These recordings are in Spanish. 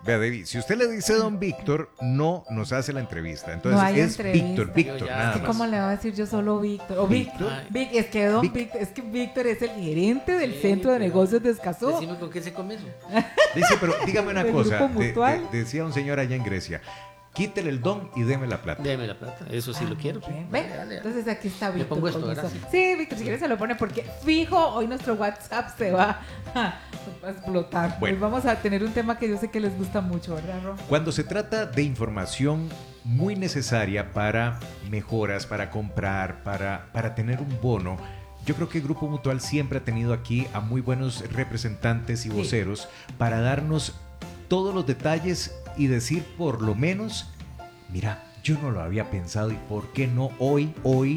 Vea, David, si usted le dice Don Víctor, no nos hace la entrevista. Entonces No hay es entrevista. Víctor, nada Es que más. ¿cómo le va a decir yo solo Víctor? O Víctor. Es que es que Víctor es el gerente del Centro de pero Negocios de Escazú. Decime con qué se come eso. Dice, pero dígame una Del cosa. Grupo Mutual. Decía un señor allá en Grecia, quítele el don y deme la plata. Deme la plata, eso sí lo quiero. Bien, Dale, ¿ve? dale, dale. Entonces aquí está Le Víctor. pongo esto, con ¿verdad? nosotros. Sí, Víctor, si quieres se lo pone porque fijo, hoy nuestro WhatsApp se va a explotar. Bueno. Hoy vamos a tener un tema que yo sé que les gusta mucho, ¿verdad, Ro? Cuando se trata de información muy necesaria para mejoras, para comprar, para tener un bono, yo creo que Grupo Mutual siempre ha tenido aquí a muy buenos representantes y voceros para darnos todos los detalles y decir por lo menos, mira, yo no lo había pensado y por qué no hoy,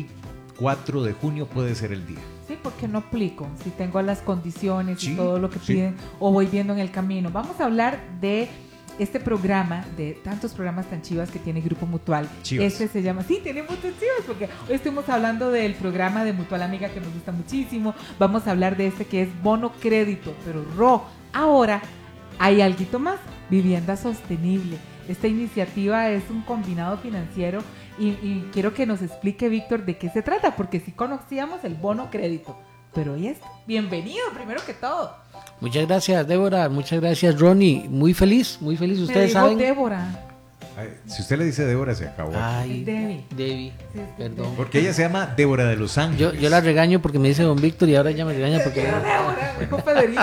4 de junio puede ser el día. Sí, porque no aplico si tengo las condiciones Sí, y todo lo que sí. piden o voy viendo en el camino. Vamos a hablar de este programa, de tantos programas tan chivas que tiene Grupo Mutual. Chivas. Este se llama, sí, tiene muchos chivas, porque hoy estuvimos hablando del programa de Mutual Amiga que nos gusta muchísimo. Vamos a hablar de este que es Bono Crédito, pero ahora hay algo más, vivienda sostenible. Esta iniciativa es un combinado financiero y quiero que nos explique, Víctor, de qué se trata, porque sí conocíamos el bono crédito, pero ¿y esto? Bienvenido, primero que todo. Muchas gracias, Débora, muchas gracias, Ronnie. Muy feliz, ustedes Me dijo saben. Débora. Ay, si usted le dice Débora, se acabó. Ay, Debbie. Debbie, Sí, perdón. Porque ella se llama Débora de los Ángeles. Yo la regaño porque me dice Don Víctor y ahora ella me regaña porque... Débora, me dijo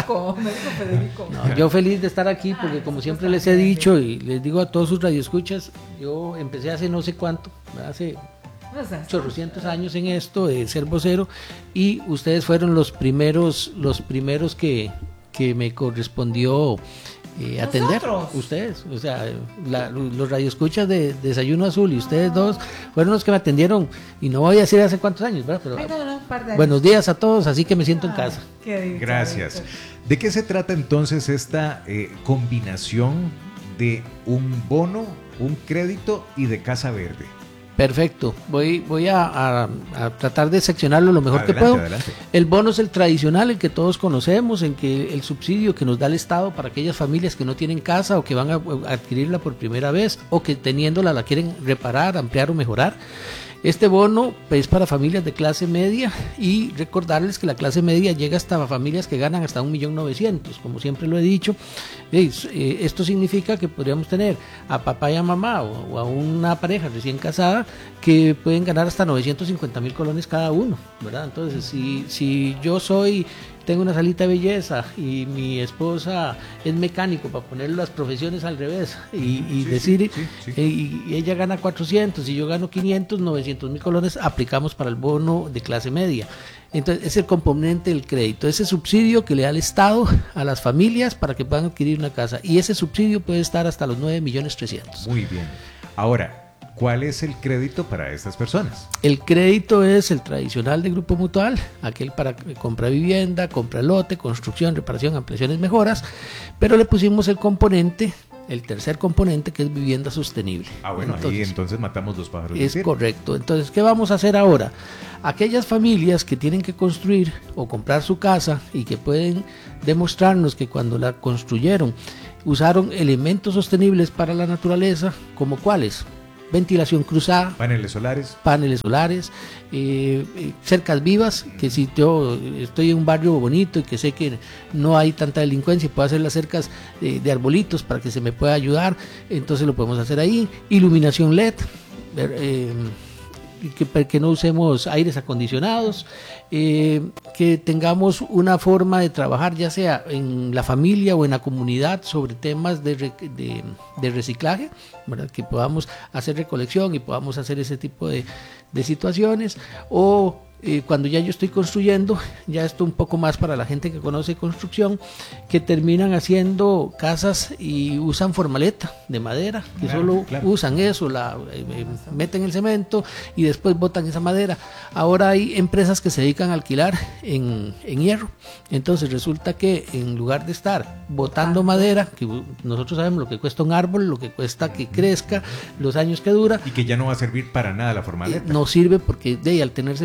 Federico. No, yo feliz de estar aquí porque como siempre les he dicho y les digo a todos sus radioescuchas, yo empecé hace no sé cuánto, hace O sea, chorrocientos años en esto de ser vocero y ustedes fueron los primeros que me correspondió atender. ¿Nosotros? Ustedes, o sea, los radioescuchas de Desayuno Azul y ustedes dos fueron los que me atendieron y no voy a decir hace cuántos años, ¿verdad? Pero ay, no, un par de años. buenos días a todos, así que me siento en casa. Qué dicha, Gracias. Víctor. ¿De qué se trata entonces esta combinación de un bono, un crédito y de casa verde? Perfecto, voy a tratar de seccionarlo lo mejor que puedo. Adelante. El bono es el tradicional, el que todos conocemos, en que el subsidio que nos da el Estado para aquellas familias que no tienen casa o que van a adquirirla por primera vez o que teniéndola la quieren reparar, ampliar o mejorar. Este bono es para familias de clase media y recordarles que la clase media llega hasta familias que ganan hasta 1.900.000, como siempre lo he dicho. Esto significa que podríamos tener a papá y a mamá o a una pareja recién casada que pueden ganar hasta 950.000 colones cada uno, ¿verdad? Entonces, si yo tengo una salita de belleza y mi esposa es mecánico, para poner las profesiones al revés y decir, y ella gana 400 y yo gano 500, 900.000 colones, aplicamos para el bono de clase media. Entonces es el componente del crédito, ese subsidio que le da el Estado a las familias para que puedan adquirir una casa, y ese subsidio puede estar hasta los 9.300.000. Muy bien. Ahora, ¿cuál es el crédito para estas personas? El crédito es el tradicional de Grupo Mutual, aquel para compra vivienda, compra lote, construcción, reparación, ampliaciones, mejoras, pero le pusimos el tercer componente, que es vivienda sostenible. Ah, bueno, ahí entonces matamos dos pájaros de Es tiro. correcto. Entonces, ¿qué vamos a hacer ahora? Aquellas familias que tienen que construir o comprar su casa y que pueden demostrarnos que cuando la construyeron usaron elementos sostenibles para la naturaleza, ¿como cuáles? Ventilación cruzada, Paneles solares. cercas vivas, que si yo estoy en un barrio bonito y que sé que no hay tanta delincuencia y puedo hacer las cercas de arbolitos para que se me pueda ayudar, entonces lo podemos hacer ahí. Iluminación LED, que no usemos aires acondicionados, que tengamos una forma de trabajar ya sea en la familia o en la comunidad sobre temas de reciclaje, ¿verdad? Que podamos hacer recolección y podamos hacer ese tipo de situaciones, o cuando ya yo estoy construyendo, ya esto un poco más para la gente que conoce construcción, que terminan haciendo casas y usan formaleta de madera, que Claro. usan eso, meten el cemento y después botan esa madera. Ahora hay empresas que se dedican a alquilar en hierro, entonces resulta que en lugar de estar botando madera, que nosotros sabemos lo que cuesta un árbol, lo que cuesta que crezca, los años que dura, Y que ya no va a servir para nada la formaleta. no sirve porque al tener cemento ya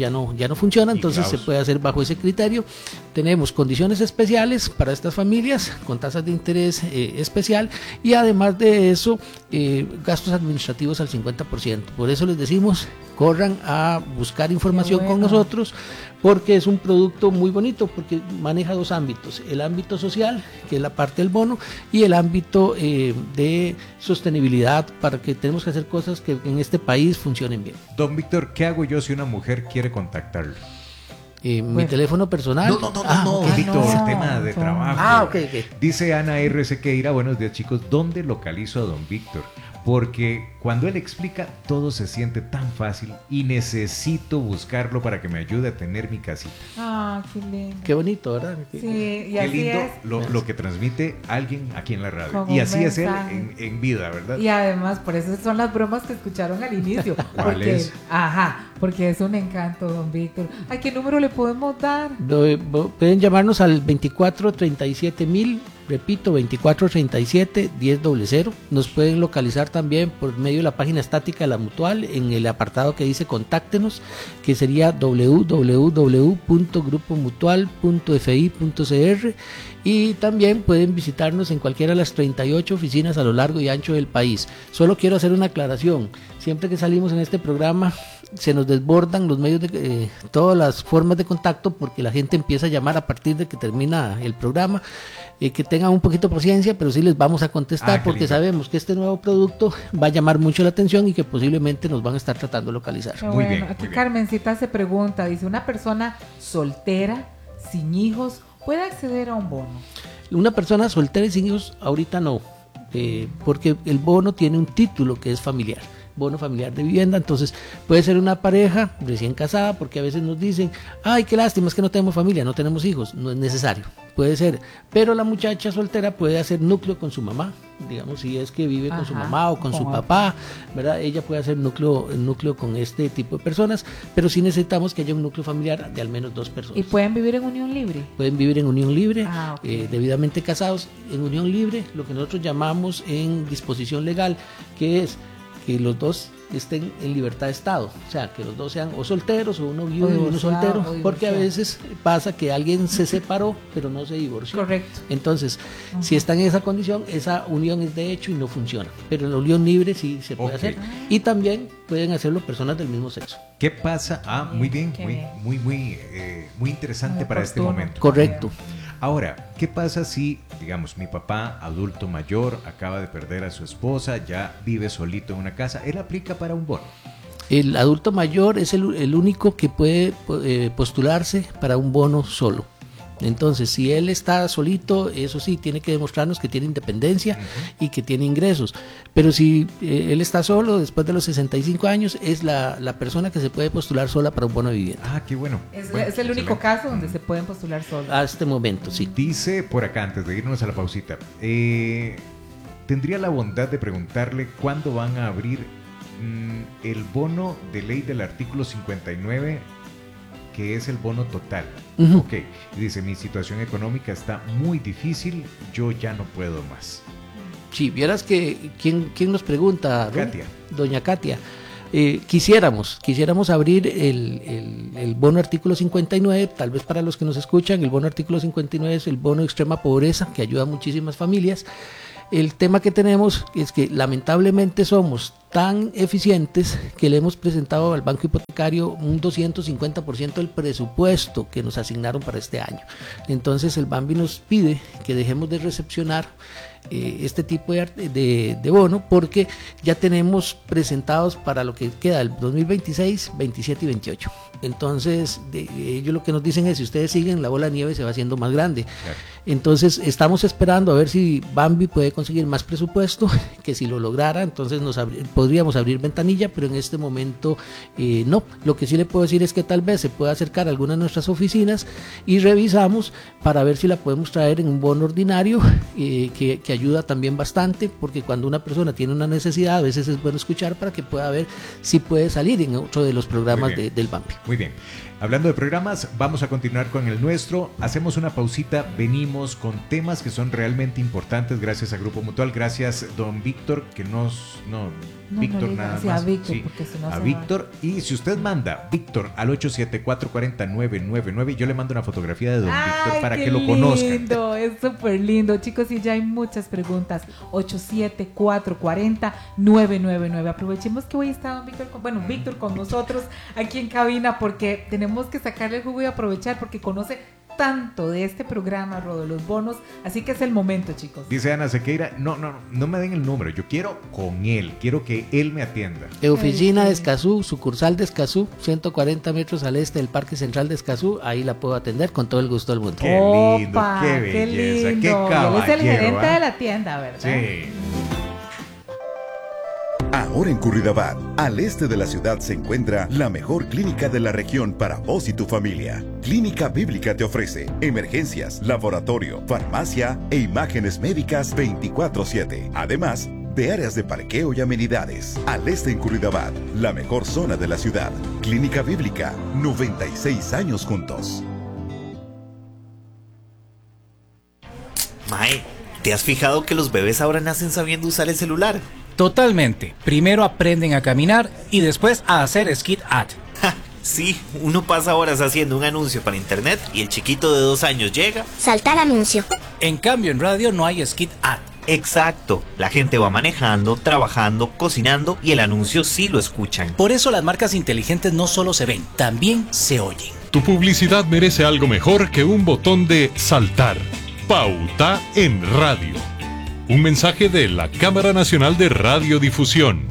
no funciona, entonces se puede hacer bajo ese criterio. Tenemos condiciones especiales para estas familias con tasas de interés especial, y además de eso gastos administrativos al 50%. Por eso les decimos, corran a buscar información con nosotros, porque es un producto muy bonito, porque maneja dos ámbitos: el ámbito social, que es la parte del bono, y el ámbito de sostenibilidad, para que tenemos que hacer cosas que en este país funcionen bien. Don Víctor, ¿qué hago yo si una mujer quiere contactarlo? Mi teléfono personal. No, Víctor, el tema de trabajo. Ok. Dice Ana R. Sequeira, buenos días chicos, ¿dónde localizo a don Víctor? Porque cuando él explica, todo se siente tan fácil y necesito buscarlo para que me ayude a tener mi casita. Ah, qué lindo. Qué bonito, ¿verdad? Sí, y qué así lindo es. lo que transmite alguien aquí en la radio. Con Y un así es él mensaje. en vida, ¿verdad? Y además, por eso son las bromas que escucharon al inicio. ¿Cuáles? Porque es un encanto, don Víctor. Ay, ¿qué número le podemos dar? Pueden llamarnos al 2437.000. Repito, 2437-1000. Nos pueden localizar también por medio de la página estática de la Mutual en el apartado que dice contáctenos, que sería www.grupomutual.fi.cr, y también pueden visitarnos en cualquiera de las 38 oficinas a lo largo y ancho del país. Solo quiero hacer una aclaración: siempre que salimos en este programa se nos desbordan los medios de todas las formas de contacto, porque la gente empieza a llamar a partir de que termina el programa. Que tengan un poquito de paciencia, pero sí les vamos a contestar, porque sabemos que este nuevo producto va a llamar mucho la atención y que posiblemente nos van a estar tratando de localizar. Muy bien, aquí muy bien. Carmencita se pregunta, dice, ¿una persona soltera, sin hijos, puede acceder a un bono? Una persona soltera y sin hijos ahorita no, porque el bono tiene un título que es familiar, bono familiar de vivienda. Entonces puede ser una pareja recién casada, porque a veces nos dicen, ay, qué lástima, es que no tenemos familia, no tenemos hijos. No es necesario, puede ser, pero la muchacha soltera puede hacer núcleo con su mamá, digamos, si es que vive con su mamá o con su papá, ¿verdad? Ella puede hacer núcleo con este tipo de personas, pero sí necesitamos que haya un núcleo familiar de al menos 2 personas. ¿Y pueden vivir en unión libre? Pueden vivir en unión libre, okay. Debidamente casados en unión libre, lo que nosotros llamamos en disposición legal, que es que los dos estén en libertad de estado, o sea, que los dos sean o solteros o uno viudo y uno soltero, porque a veces pasa que alguien se separó pero no se divorció. Correcto. Entonces, si están en esa condición, esa unión es de hecho y no funciona, pero la unión libre sí se puede hacer, y también pueden hacerlo personas del mismo sexo. ¿Qué pasa? Muy bien, muy interesante para este momento. Correcto. Ahora, ¿qué pasa si, digamos, mi papá, adulto mayor, acaba de perder a su esposa, ya vive solito en una casa? ¿Él aplica para un bono? El adulto mayor es el único que puede postularse para un bono solo. Entonces, si él está solito, eso sí, tiene que demostrarnos que tiene independencia y que tiene ingresos. Pero si él está solo, después de los 65 años, es la persona que se puede postular sola para un bono de vivienda. Ah, qué bueno. Es el único caso donde se pueden postular solos. A este momento, sí. Dice por acá, antes de irnos a la pausita, tendría la bondad de preguntarle cuándo van a abrir el bono de ley del artículo 59, que es el bono total. Ok, y dice, mi situación económica está muy difícil, yo ya no puedo más. Sí, vieras que, ¿quién nos pregunta? Katia. Doña Katia. Quisiéramos abrir el bono artículo 59, tal vez para los que nos escuchan, el bono artículo 59 es el bono de extrema pobreza, que ayuda a muchísimas familias. El tema que tenemos es que lamentablemente somos tan eficientes que le hemos presentado al Banco Hipotecario un 250% del presupuesto que nos asignaron para este año. Entonces el BANBI nos pide que dejemos de recepcionar este tipo de bono, porque ya tenemos presentados para lo que queda el 2026, 27 y 28. Entonces ellos lo que nos dicen es, si ustedes siguen, la bola de nieve se va haciendo más grande. Claro. Entonces estamos esperando a ver si BANBI puede conseguir más presupuesto, que si lo lograra, entonces podríamos abrir ventanilla, pero en este momento no. Lo que sí le puedo decir es que tal vez se pueda acercar a alguna de nuestras oficinas y revisamos para ver si la podemos traer en un bono ordinario, que ayuda también bastante, porque cuando una persona tiene una necesidad, a veces es bueno escuchar para que pueda ver si puede salir en otro de los programas del BANBI. Muy bien. Hablando de programas, vamos a continuar con el nuestro. Hacemos una pausita, venimos con temas que son realmente importantes gracias a Grupo Mutual. Gracias, don Víctor, que Víctor nada más. A Víctor, sí, porque si no a se Víctor. Y si usted manda Víctor al 874-40-999, yo le mando una fotografía de don Víctor para que lo conozcan. Lindo, es súper lindo, chicos, y ya hay muchas preguntas. 874-40-999. Aprovechemos que hoy está don Víctor, Víctor con nosotros aquí en cabina, porque tenemos que sacarle el jugo y aprovechar, porque conoce tanto de este programa, de los bonos, así que es el momento, chicos. Dice Ana Sequeira, no me den el número, yo quiero con él, quiero que él me atienda. Oficina de Escazú, sucursal de Escazú, 140 metros al este del Parque Central de Escazú, ahí la puedo atender con todo el gusto del mundo. Qué lindo, qué belleza, qué caballero. Él es el gerente de la tienda, ¿verdad? Sí. Ahora en Curridabat, al este de la ciudad, se encuentra la mejor clínica de la región para vos y tu familia. Clínica Bíblica te ofrece emergencias, laboratorio, farmacia e imágenes médicas 24/7. Además de áreas de parqueo y amenidades. Al este en Curridabat, la mejor zona de la ciudad. Clínica Bíblica, 96 años juntos. Mae, ¿te has fijado que los bebés ahora nacen sabiendo usar el celular? Totalmente. Primero aprenden a caminar y después a hacer skid ad. Sí, uno pasa horas haciendo un anuncio para internet y el chiquito de 2 años llega. Saltar anuncio. En cambio, en radio no hay skid ad. Exacto. La gente va manejando, trabajando, cocinando y el anuncio sí lo escuchan. Por eso las marcas inteligentes no solo se ven, también se oyen. Tu publicidad merece algo mejor que un botón de saltar. Pauta en radio. Un mensaje de la Cámara Nacional de Radiodifusión.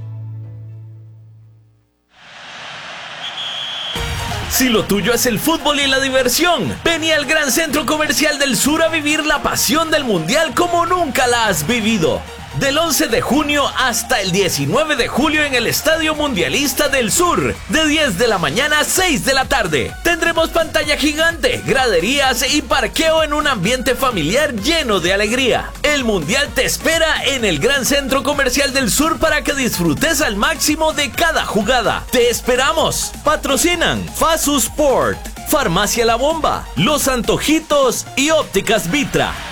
Si lo tuyo es el fútbol y la diversión, vení al Gran Centro Comercial del Sur a vivir la pasión del Mundial como nunca la has vivido. Del 11 de junio hasta el 19 de julio en el Estadio Mundialista del Sur, de 10 de la mañana a 6 de la tarde. Tendremos pantalla gigante, graderías y parqueo en un ambiente familiar lleno de alegría. El Mundial te espera en el Gran Centro Comercial del Sur para que disfrutes al máximo de cada jugada. ¡Te esperamos! Patrocinan Fasu Sport, Farmacia La Bomba, Los Antojitos y Ópticas Vitra.